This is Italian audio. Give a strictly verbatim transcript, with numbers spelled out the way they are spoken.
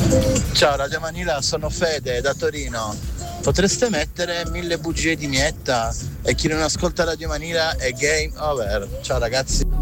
Ciao Radio Manila, sono Fede da Torino. Potreste mettere mille bugie di Mietta e chi non ascolta Radio Manila è game over. Ciao ragazzi.